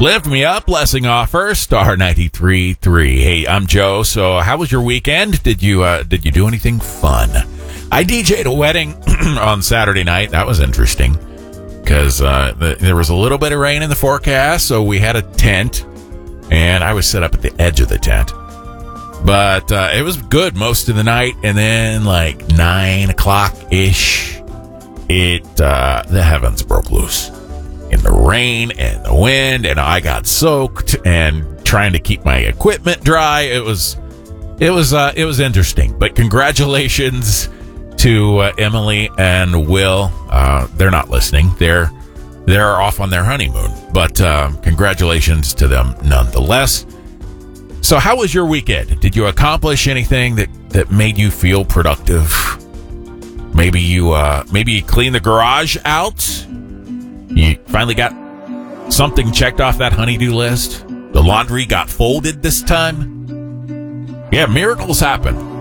Lift me up, blessing offer, star 93.3. Hey, I'm Joe. So how was your weekend? Did you do anything fun? I DJ'd a wedding on Saturday night. That was interesting because there was a little bit of rain in the forecast, so we had a tent, and I was set up at the edge of the tent. But it was good most of the night, and then like 9 o'clock-ish, the heavens broke loose. In the rain and the wind, and I got soaked and trying to keep my equipment dry. It was interesting. But congratulations to Emily and Will. They're not listening. They're off on their honeymoon. But congratulations to them nonetheless. So how was your weekend? Did you accomplish anything that made you feel productive? Maybe you cleaned the garage out. You finally got something checked off that honey-do list. The laundry got folded this time. Yeah, miracles happen.